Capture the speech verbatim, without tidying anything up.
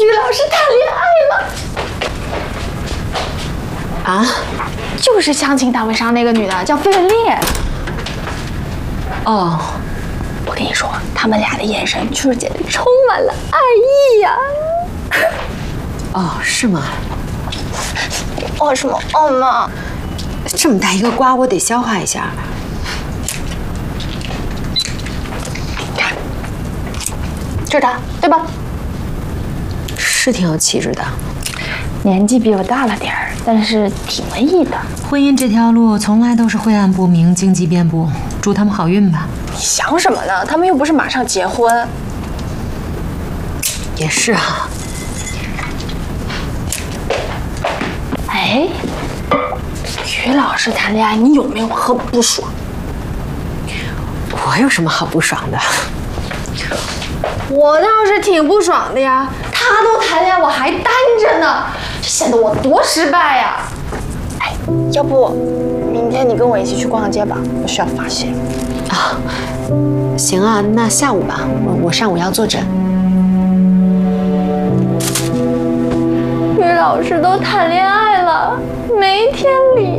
于老师谈恋爱了。 啊？ 就是相亲大会上那个女的，叫费雯丽。 哦， 我跟你说，他们俩的眼神就是简直充满了爱意呀、 啊。哦，是吗？ 哦什么哦妈？ 这么大一个瓜，我得消化一下。 看，这是他，对吧？ 是挺有气质的， 年纪比我大了点儿，但是挺文艺的。 婚姻这条路从来都是晦暗不明，荆棘遍布。祝他们好运吧。 你想什么呢？他们又不是马上结婚。 也是啊。 哎，于老师谈恋爱，你有没有很不爽？ 我有什么好不爽的？ 我倒是挺不爽的呀，他都谈恋爱，我还单着呢，这显得我多失败呀！哎，要不明天你跟我一起去逛街吧，我需要发泄。 啊，行啊，那下午吧，我我上午要坐诊。 于老师都谈恋爱了，没天理